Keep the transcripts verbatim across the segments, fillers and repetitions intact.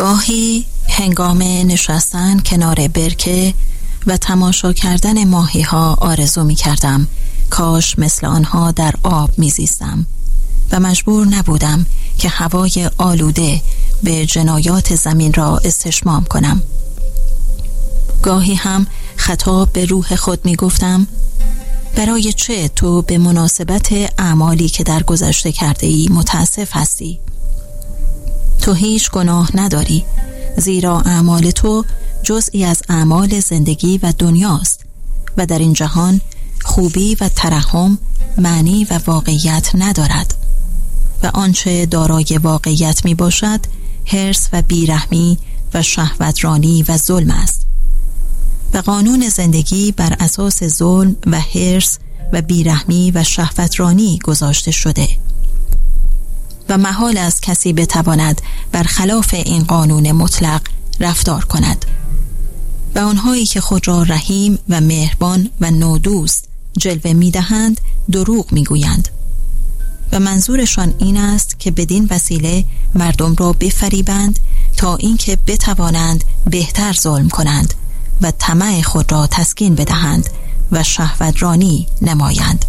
گاهی هنگام نشستن کنار برکه و تماشا کردن ماهی ها آرزو می کردم کاش مثل آنها در آب می زیستم و مجبور نبودم که هوای آلوده به جنایات زمین را استشمام کنم. گاهی هم خطاب به روح خود می گفتم برای چه تو به مناسبت اعمالی که در گذشته کرده ای متاسف هستی؟ تو هیچ گناه نداری، زیرا اعمال تو جزئی از اعمال زندگی و دنیاست و در این جهان خوبی و ترحم معنی و واقعیت ندارد و آنچه دارای واقعیت می باشد حرص و بیرحمی و شهوترانی و ظلم است و قانون زندگی بر اساس ظلم و حرص و بیرحمی و شهوترانی گذاشته شده و محال است کسی بتواند برخلاف این قانون مطلق رفتار کند و آنهایی که خود را رحیم و مهربان و نودوست جلوه می دهند دروغ می گویند و منظورشان این است که بدین وسیله مردم را بفریبند تا اینکه بتوانند بهتر ظلم کنند و طمع خود را تسکین بدهند و شهوترانی نمایند.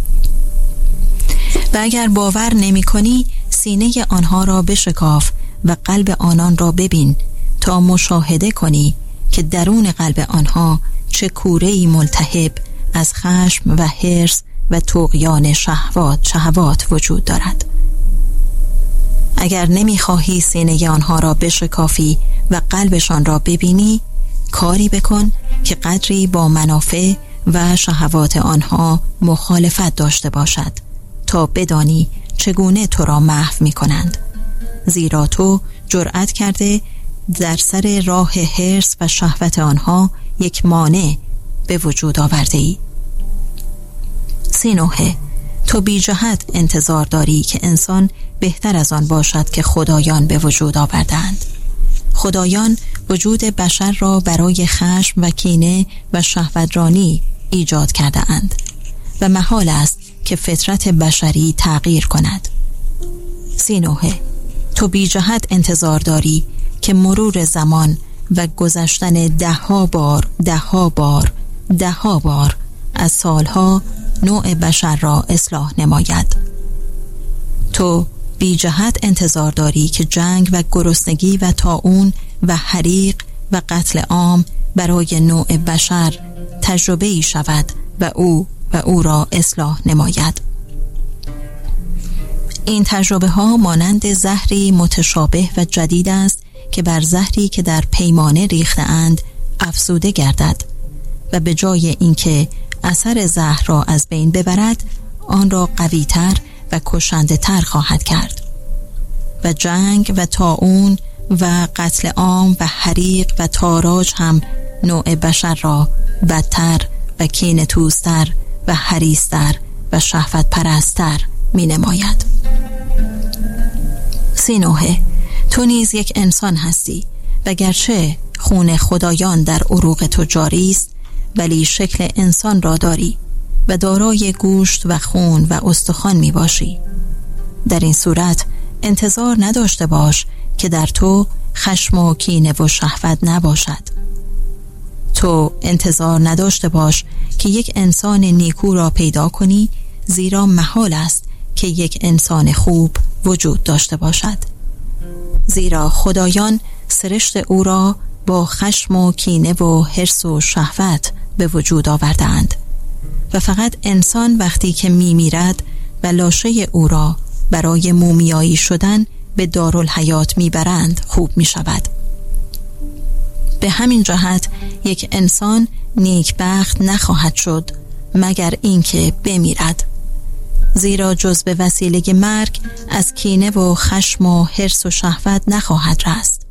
و اگر باور نمی کنی سینه آنها را بشکاف و قلب آنان را ببین تا مشاهده کنی که درون قلب آنها چه کوره‌ای ملتهب از خشم و حرص و طغیان شهوات شهوات وجود دارد. اگر نمیخواهی سینه آنها را بشکافی و قلبشان را ببینی کاری بکن که قدری با منافع و شهوات آنها مخالفت داشته باشد تا بدانی چگونه تو را محو می کنند، زیرا تو جرأت کرده در سر راه حرص و شهوت آنها یک مانع به وجود آورده ای. سینوحه، تو بی جهت انتظار داری که انسان بهتر از آن باشد که خدایان به وجود آوردند. خدایان وجود بشر را برای خشم و کینه و شهوترانی ایجاد کرده اند و محال است که فطرت بشری تغییر کند. سینوحه، تو بی جهت انتظار داری که مرور زمان و گذشتن ده ها بار ده ها بار ده ها بار از سالها نوع بشر را اصلاح نماید. تو بی جهت انتظار داری که جنگ و گرسنگی و طاعون و حریق و قتل عام برای نوع بشر تجربه‌ای شود و او و او را اصلاح نماید. این تجربه ها مانند زهری متشابه و جدید است که بر زهری که در پیمانه ریخته اند افزوده گردد و به جای اینکه اثر زهر را از بین ببرد آن را قوی‌تر و کشنده تر خواهد کرد و جنگ و طاعون و قتل عام و حریق و تاراج هم نوع بشر را بدتر و کینه‌توزتر و حریص‌تر و شهوت پرست‌تر می نماید. سینوحه، تو نیز یک انسان هستی و گرچه خون خدایان در عروق تو جاری است ولی شکل انسان را داری و دارای گوشت و خون و استخوان می باشی. در این صورت انتظار نداشته باش که در تو خشم و کینه و شهوت نباشد. تو انتظار نداشته باش که یک انسان نیکو را پیدا کنی، زیرا محال است که یک انسان خوب وجود داشته باشد، زیرا خدایان سرشت او را با خشم و کینه و حرص و شهوت به وجود آوردند و فقط انسان وقتی که می میرد و لاشه او را برای مومیایی شدن به دارالحیات می برند خوب می شود. به همین جهت یک انسان نیکبخت نخواهد شد مگر اینکه بمیرد، زیرا جز به وسیله مرگ از کینه و خشم و حرص و شهوت نخواهد رست.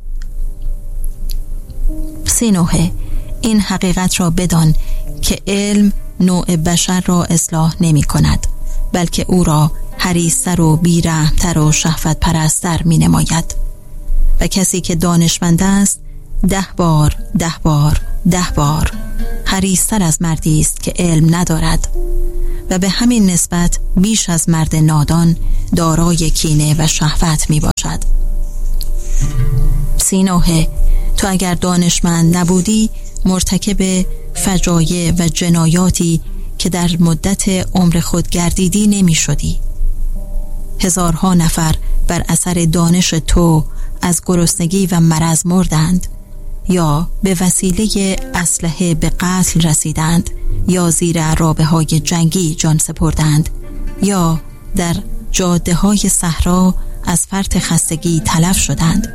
سینوحه، این حقیقت را بدان که علم نوع بشر را اصلاح نمی کند، بلکه او را حریص‌تر و بی‌رحم‌تر و شهوت پرست‌تر می نماید و کسی که دانشمند است ده بار ده بار ده بار حریص‌تر از مردی است که علم ندارد و به همین نسبت بیش از مرد نادان دارای کینه و شهوت می باشد. سینوه، تو اگر دانشمند نبودی مرتکب فجایع و جنایاتی که در مدت عمر خود گردیدی نمی شدی. هزارها نفر بر اثر دانش تو از گرسنگی و مرض مردند، یا به وسیله اسلحه به قتل رسیدند، یا زیر عرابه های جنگی جان سپردند، یا در جاده های صحرا از فرط خستگی تلف شدند.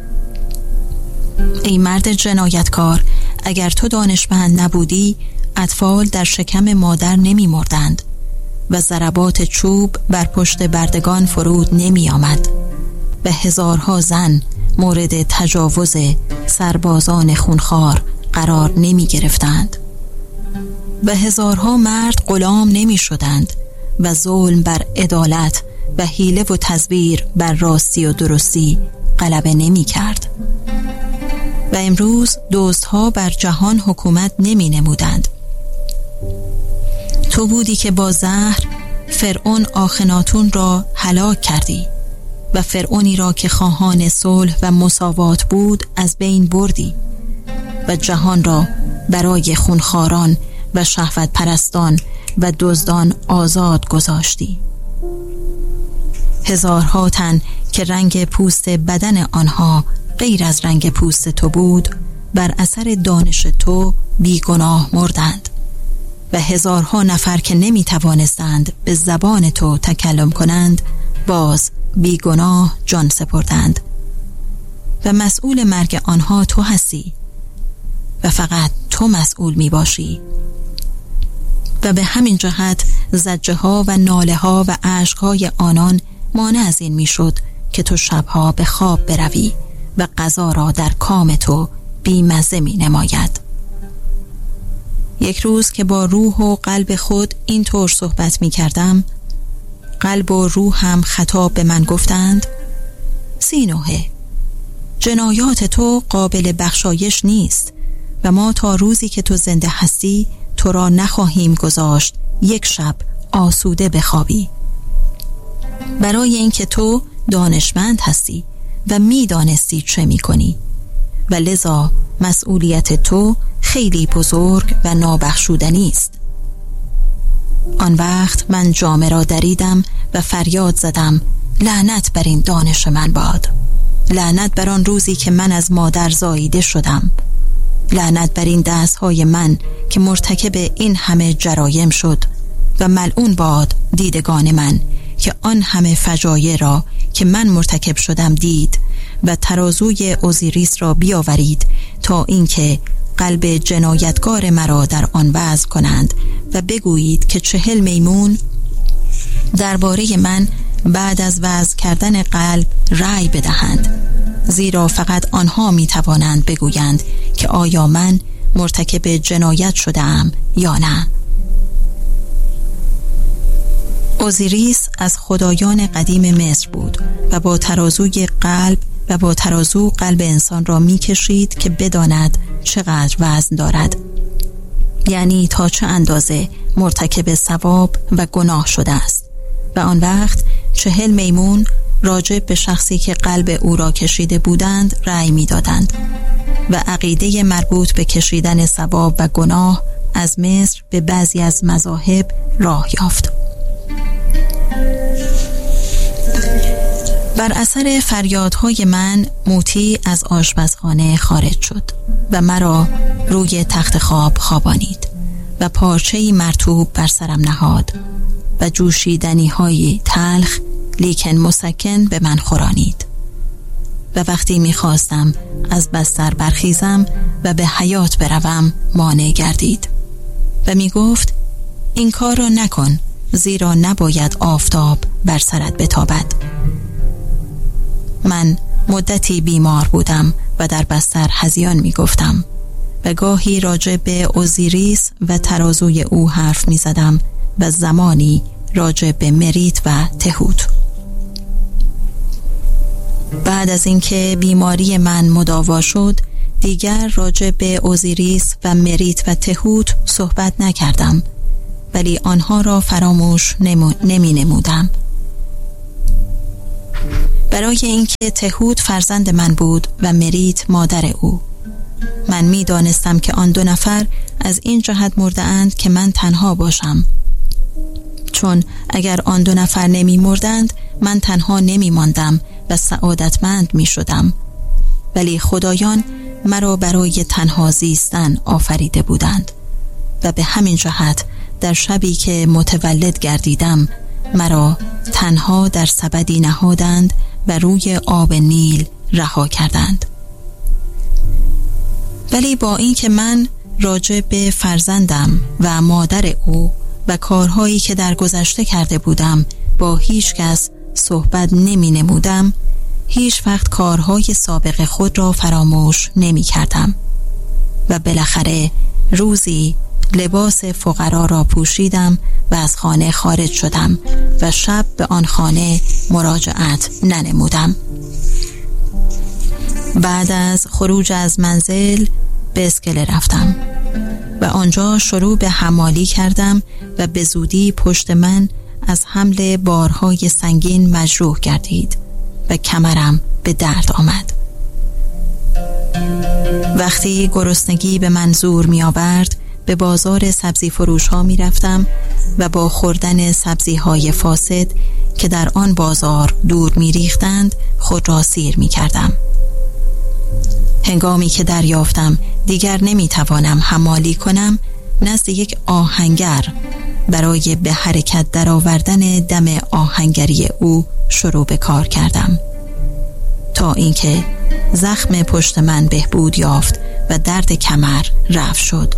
ای مرد جنایتکار، اگر تو دانشمند نبودی اطفال در شکم مادر نمی مردند و ضربات چوب بر پشت بردگان فرود نمی آمد و هزارها زن مورد تجاوز سربازان خونخوار قرار نمی گرفتند و هزارها مرد غلام نمی شدند و ظلم بر عدالت و حیله و تزویر بر راستی و درستی غلبه نمی کرد. و امروز دزدها بر جهان حکومت نمی نمودند. تو بودی که با زهر فرعون آخناتون را هلاک کردی و فرعونی را که خواهان صلح و مساوات بود از بین بردی و جهان را برای خونخواران و شهوت پرستان و دزدان آزاد گذاشتی. هزارها تن که رنگ پوست بدن آنها غیر از رنگ پوست تو بود بر اثر دانش تو بیگناه مردند و هزارها نفر که نمی توانستند به زبان تو تکلم کنند باز بیگناه جان سپردند و مسئول مرگ آنها تو هستی و فقط تو مسئول می باشی. و به همین جهت زجه ها و ناله ها و اشک های آنان مانع از این می شد که تو شبها به خواب بروی و قضا را در کام تو بی‌مزه می نماید. یک روز که با روح و قلب خود این طور صحبت می کردم، قلب و روح هم خطاب به من گفتند: سینوه، جنایات تو قابل بخشایش نیست و ما تا روزی که تو زنده هستی تو را نخواهیم گذاشت یک شب آسوده بخوابی، برای اینکه تو دانشمند هستی و می دانستی چه می کنی و لذا مسئولیت تو خیلی بزرگ و نابخشودنی است. آن وقت من جامه را دریدم و فریاد زدم: لعنت بر این دانش من باد، لعنت بر آن روزی که من از مادر زاییده شدم، لعنت بر این دستهای من که مرتکب این همه جرایم شد و ملعون باد دیدگان من که آن همه فجایع را که من مرتکب شدم دید و ترازوی اوزیریس را بیاورید تا اینکه قلب جنایتکار مرا در آن وضع کنند و بگویید که چهل میمون درباره من بعد از وضع کردن قلب رأی بدهند، زیرا فقط آنها می توانند بگویند که آیا من مرتکب جنایت شدم یا نه. اوزیریس از خدایان قدیم مصر بود و با ترازوی قلب و با ترازو قلب انسان را می کشید که بداند چقدر وزن دارد، یعنی تا چه اندازه مرتکب ثواب و گناه شده است، و آن وقت چهل میمون راجع به شخصی که قلب او را کشیده بودند رأی می دادند و عقیده مربوط به کشیدن ثواب و گناه از مصر به بعضی از مذاهب راه یافت. بر اثر فریادهای من موتی از آشپزخانه خارج شد و مرا روی تخت خواب خوابانید و پارچه‌ای مرطوب بر سرم نهاد و جوشیدنی‌های تلخ لیکن مسکن به من خورانید و وقتی می‌خواستم از بستر برخیزم و به حیاط بروم مانع گردید و می‌گفت: این کار را نکن، زیرا نباید آفتاب بر سرت بتابد. من مدتی بیمار بودم و در بستر هذیان می گفتم و گاهی راجع به اوزیریس و ترازوی او حرف می زدم و زمانی راجع به مریت و تهوت. بعد از اینکه بیماری من مداوا شد دیگر راجع به اوزیریس و مریت و تهوت صحبت نکردم، ولی آنها را فراموش نمی نمودم. برای اینکه تهود فرزند من بود و مریت مادر او. من می دانستم که آن دو نفر از این جهت مرده اند که من تنها باشم، چون اگر آن دو نفر نمی مردند من تنها نمی ماندم و سعادتمند می شدم. ولی خدایان مرا برای تنها زیستن آفریده بودند و به همین جهت در شبی که متولد گردیدم مرا تنها در سبدی نهادند و روی آب نیل رها کردند. ولی با اینکه من راجع به فرزندم و مادر او و کارهایی که در گذشته کرده بودم با هیچ کس صحبت نمی نمودم، هیچ وقت کارهای سابق خود را فراموش نمی کردم و بالاخره روزی لباس فقرا را پوشیدم و از خانه خارج شدم و شب به آن خانه مراجعت ننمودم. بعد از خروج از منزل به اسکله رفتم و آنجا شروع به حمالی کردم و به زودی پشت من از حمل بارهای سنگین مجروح گردید و کمرم به درد آمد. وقتی گرسنگی به من زور می آورد به بازار سبزی فروش ها می رفتم و با خوردن سبزی های فاسد که در آن بازار دور می ریختند خود را سیر می کردم. هنگامی که دریافتم دیگر نمی توانم حمالی کنم، نزد یک آهنگر برای به حرکت درآوردن دم آهنگری او شروع به کار کردم تا اینکه زخم پشت من بهبود یافت و درد کمر رفع شد.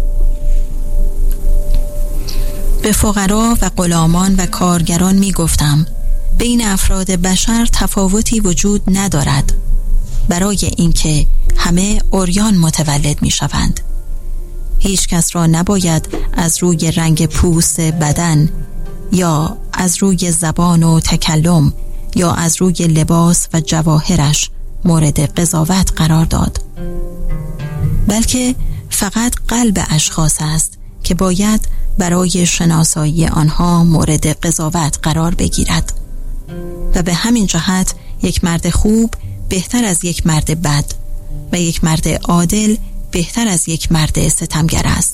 به فقرا و غلامان و کارگران می گفتم بین افراد بشر تفاوتی وجود ندارد، برای اینکه همه عریان متولد می شوند. هیچ کس را نباید از روی رنگ پوست بدن یا از روی زبان و تکلم یا از روی لباس و جواهرش مورد قضاوت قرار داد، بلکه فقط قلب اشخاص است که باید برای شناسایی آنها مورد قضاوت قرار بگیرد و به همین جهت یک مرد خوب بهتر از یک مرد بد و یک مرد عادل بهتر از یک مرد ستمگر است.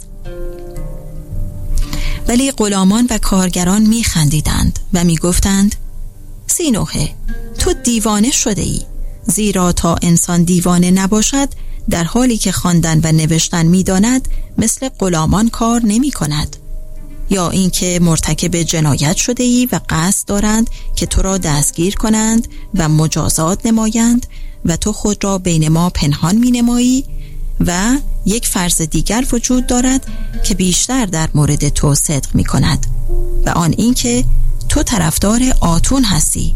ولی غلامان و کارگران می خندیدند و می گفتند سینوحه تو دیوانه شده ای، زیرا تا انسان دیوانه نباشد در حالی که خواندن و نوشتن می داند مثل غلامان کار نمی کند، یا اینکه مرتکب جنایت شده ای و قصد دارند که تو را دستگیر کنند و مجازات نمایند و تو خود را بین ما پنهان می نمایی و یک فرض دیگر وجود دارد که بیشتر در مورد تو صدق می کند و آن اینکه تو طرفدار آتون هستی،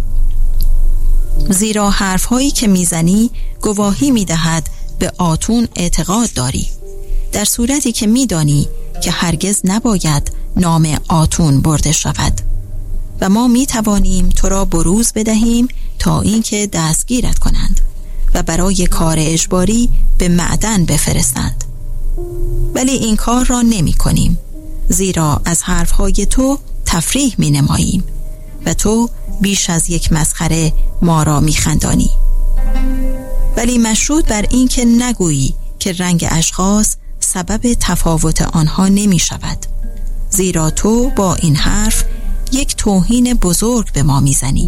زیرا حرفهایی که میزنی گواهی میدهد به آتون اعتقاد داری، در صورتی که میدانی که هرگز نباید نام آتون برده شود و ما میتوانیم تو را بروز بدهیم تا اینکه دستگیرت کنند و برای کار اجباری به معدن بفرستند. ولی این کار را نمی کنیم، زیرا از حرفهای تو تفریح می نماییم و تو بیش از یک مسخره ما را می خندانی. ولی مشروط بر این که نگویی که رنگ اشخاص سبب تفاوت آنها نمی شود، زیرا تو با این حرف یک توهین بزرگ به ما می زنی.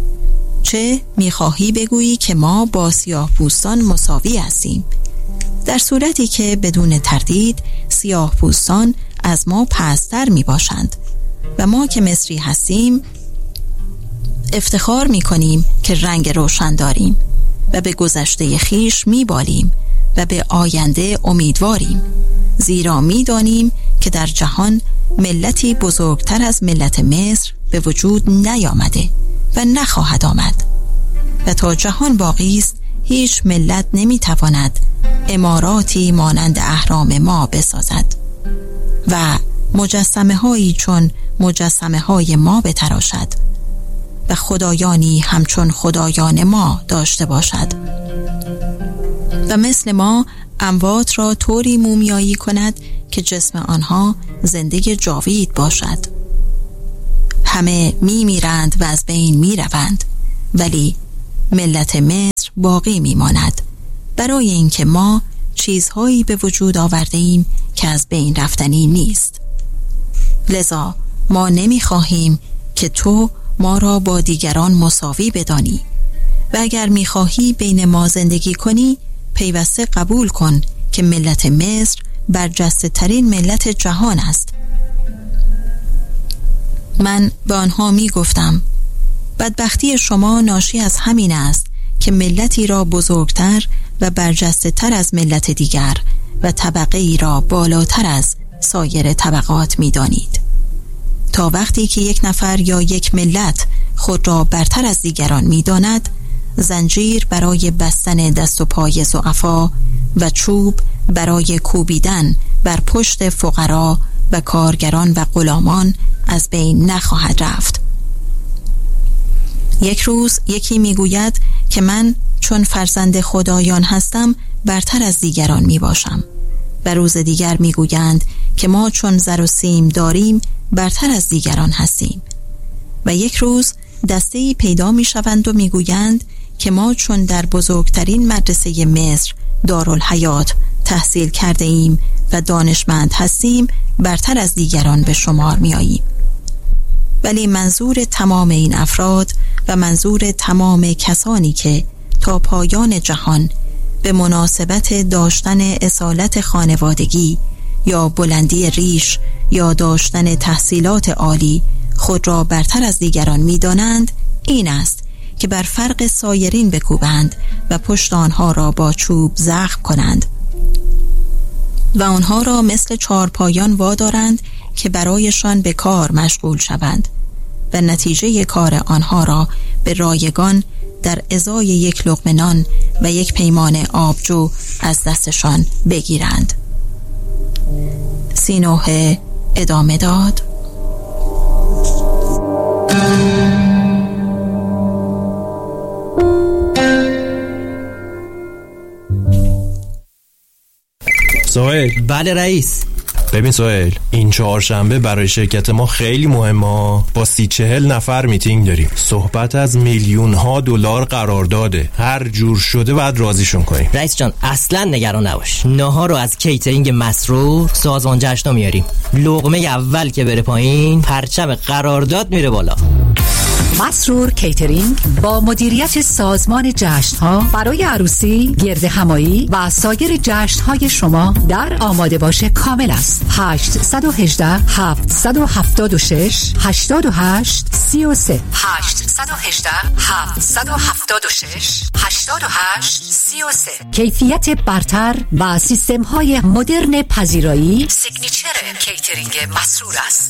چه می خواهی بگویی که ما با سیاه پوستان مساوی هستیم، در صورتی که بدون تردید سیاه پوستان از ما پستر می باشند و ما که مصری هستیم افتخار می کنیم که رنگ روشن داریم و به گذشته خیش می بالیم و به آینده امیدواریم، زیرا می دانیم که در جهان ملتی بزرگتر از ملت مصر به وجود نیامده و نخواهد آمد و تا جهان باقی است هیچ ملت نمی تواند عماراتی مانند اهرام ما بسازد و مجسمه هایی چون مجسمه های ما بتراشد و خدایانی همچون خدایان ما داشته باشد و مثل ما اموات را طوری مومیایی کند که جسم آنها زنده جاوید باشد. همه می میرند و از بین می روند، ولی ملت مصر باقی میماند، برای اینکه ما چیزهایی به وجود آورده ایم که از بین رفتنی نیست. لذا ما نمیخواهیم که تو ما را با دیگران مساوی بدانی و اگر میخواهی بین ما زندگی کنی پیوسته قبول کن که ملت مصر برجسته ترین ملت جهان است. من به آنها می گفتم بدبختی شما ناشی از همین است که ملتی را بزرگتر و برجسته تر از ملت دیگر و طبقه ای را بالاتر از سایر طبقات می دانید. تا وقتی که یک نفر یا یک ملت خود را برتر از دیگران می داند، زنجیر برای بستن دست و پای ضعفا و چوب برای کوبیدن بر پشت فقرا و کارگران و غلامان از بین نخواهد رفت. یک روز یکی میگوید که من چون فرزند خدایان هستم برتر از دیگران می باشم و روز دیگر میگویند که ما چون زر و سیم داریم برتر از دیگران هستیم و یک روز دسته‌ای پیدا می شوند و میگویند که ما چون در بزرگترین مدرسه مصر دارالحیات تحصیل کرده ایم و دانشمند هستیم برتر از دیگران به شمار می آییم. ولی منظور تمام این افراد و منظور تمام کسانی که تا پایان جهان به مناسبت داشتن اصالت خانوادگی یا بلندی ریش یا داشتن تحصیلات عالی خود را برتر از دیگران می دانند این است که بر فرق سایرین بکوبند و پشت آنها را با چوب زخم کنند و آنها را مثل چارپایان وادارند که برایشان به کار مشغول شوند و نتیجه کار آنها را به رایگان در ازای یک لقمه نان و یک پیمان آبجو از دستشان بگیرند. سینوحه ادامه داد: سهیل. بله رئیس. ببین سهیل، این چهارشنبه برای شرکت ما خیلی مهمه. با سی چهل نفر میتینگ داریم. صحبت از میلیون ها دلار قرارداده. هر جور شده باید راضیشون کنیم. رئیس جان اصلا نگران نباش. ناهار رو از کیترینگ مسرور سازمان جشن‌ها میاریم. لقمه اول که بره پایین پرچم قرارداد میره بالا. مسرور کیترینگ با مدیریت سازمان جشن‌ها برای عروسی، گرد همایی و سایر جشن‌های شما در آماده باشه کامل است. هشت یک هشت هفت هفت شش هشت هشت سه سه هشت یک هشت هفت هفت شش هشت هشت سه سه. کیفیت برتر و سیستم‌های مدرن پذیرایی سیگنیچر کیترینگ مسرور است.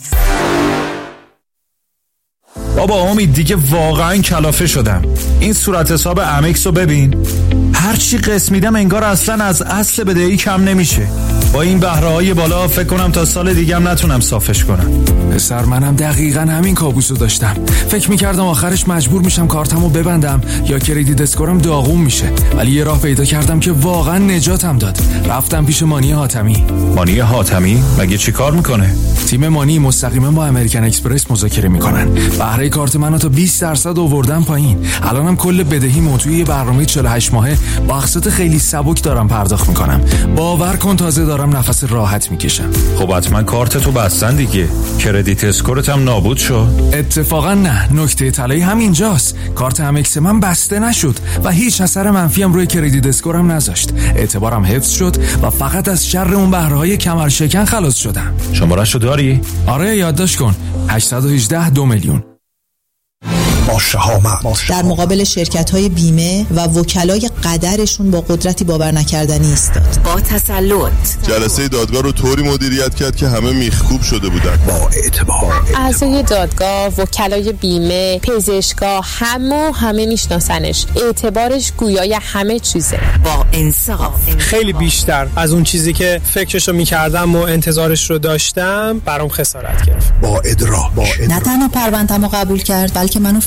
بابا امید دیگه واقعا کلافه شدم. این صورت حساب امکس رو ببین، هرچی قسط میدم انگار اصلا از اصل بدهی کم نمیشه. با این بهره های بالا فکر کنم تا سال دیگه هم نتونم صافش کنم. پسر منم دقیقاً همین کابوسو داشتم. فکر میکردم آخرش مجبور میشم کارتمو ببندم یا کریدیت اسکورم داغون میشه، ولی یه راه پیدا کردم که واقعا نجاتم داد. رفتم پیش مانی حاتمی. مانی حاتمی مگه چی کار میکنه؟ تیم مانی مستقیما با امریکن اکسپرس مذاکره میکنن. بهره کارت منو تا بیست درصد آوردن پایین. الانم کل بدهی موضوعی برنامه چهل و هشت ماهه با اقساط خیلی سبک دارم پرداخت میکنم. باور کن تازه دارم نفس راحت میکشم. خب حتما کارتتو بستن دیگه. کردیت اسکورت هم نابود شد. اتفاقا نه، نکته طلایی همینجاست. کارت امکس من بسته نشد و هیچ اثر منفی هم روی کردیت اسکورم نذاشت. اعتبارم حفظ شد و فقط از شر اون بهره‌های کمر شکن خلاص شدم. شماره‌شو داری؟ آره یادداشت کن. هشت یک هشت دو میلیون. با شهامت در مقابل شرکت‌های بیمه و وکلای قدرشون با قدرتی باور نکردنی ایستاد. با تسلط جلسه دادگاه رو طوری مدیریت کرد که همه میخکوب شده بودن. با اعتبار اعضای دادگاه، وکلای بیمه، پزشکا، همه همه میشناسنش. اعتبارش گویای همه چیزه. با انصاف خیلی بیشتر از اون چیزی که فکرشو میکردم و انتظارش رو داشتم برام خسارت گرفت. با ادراک نه تنها پرونده‌مو قبول کرد بلکه منو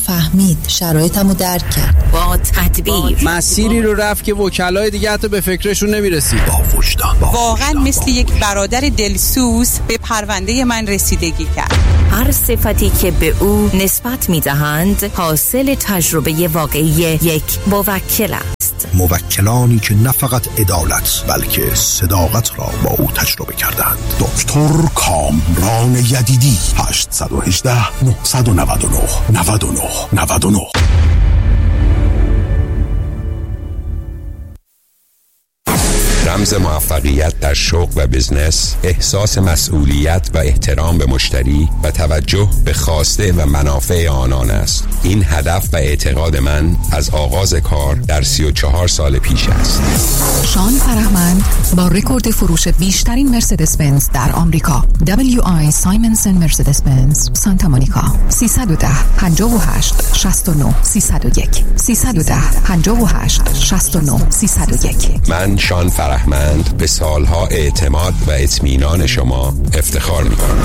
فهمید، شرایطمو درک کرد. با تدبیر مسیری رو رفت که وکلای دیگه حتی به فکرشون نمیرسید. با وجدان. واقعا مثل یک برادر دلسوز به پرونده من رسیدگی کرد. هر صفتی که به او نسبت می‌دهند حاصل تجربه واقعی یک موکل است. موکلانی که نه فقط عدالت بلکه صداقت را با او تجربه کردند. دکتر کامران یدیدی. هشت یک هشت نه نه نه نه نه نه نه. رمز موفقیت در شغل و بزنس، احساس مسئولیت و احترام به مشتری و توجه به خواسته و منافع آنان است. این هدف و اعتقاد من از آغاز کار در سی و چهار سال پیش است. شان فرهمند با رکورد فروش بیشترین مرسدس بنز در آمریکا، دبلیو آی سایمنسن مرسدس بنز سانتا مونیکا. سیصد و ده پنجاه و هشت شصت و نه سیصد و یک سیصد و ده پنجاه و هشت شصت و نه سیصد و یک. من شان فرهمند به سالها اعتماد و اطمینان شما افتخار می‌کنم.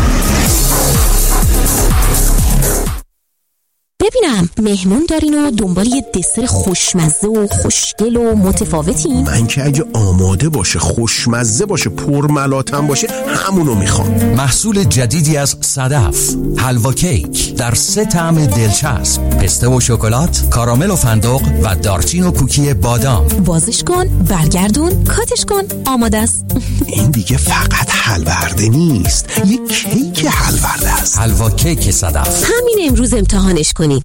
ببینم مهمون دارین و دنبال یه دسر خوشمزه و خوشگل و متفاوتین؟ من که اگه آماده باشه، خوشمزه باشه، پرملاتم باشه، همونو میخوام. محصول جدیدی از صدف، حلوا کیک در سه طعم دلچسب، پسته و شکلات، کارامل و فندق و دارچین و کوکی بادام. بازش کن، برگردون، کاتش کن، آماده است. این دیگه فقط حلورده نیست، یه کیک حلورده است. حلوا کیک صدف. همین امروز امتحانش کنی.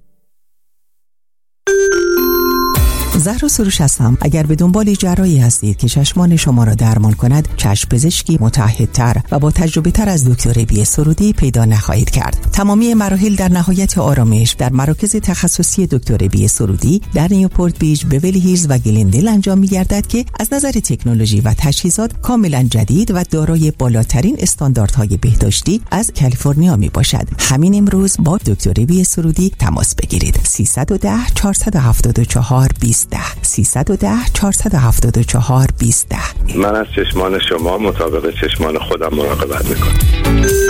زهرا سروش هستم. اگر به دنبال جراحی هستید که چشمان شما را درمان کند، چشم پزشکی متعهدتر و با تجربه تر از دکتر بی سرودی پیدا نخواهید کرد. تمامی مراحل در نهایت آرامش در مراکز تخصصی دکتر بی سرودی در نیوپورت بیچ، بیولی هیلز و گلندل انجام می‌گردد که از نظر تکنولوژی و تجهیزات کاملا جدید و دارای بالاترین استانداردهای بهداشتی از کالیفرنیا میباشد. همین امروز با دکتر بی سرودی تماس بگیرید. سیصد و ده چهارصد و هفتاد و چهار بیست ده سیصد و ده چهارصد و هفتاد و چهار بیست ده. من از چشمان شما مطابق چشمان خودم مراقبت میکنم.